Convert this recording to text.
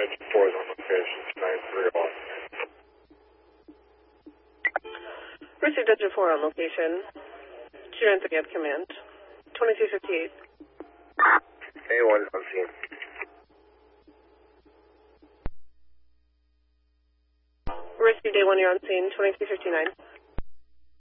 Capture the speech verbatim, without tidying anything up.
Dimension four is on location, nine three one. Received Dimension four on location. two nine three at command. twenty-two fifty-eight. A one on scene. Received A one, you're on scene. twenty-two fifty-nine.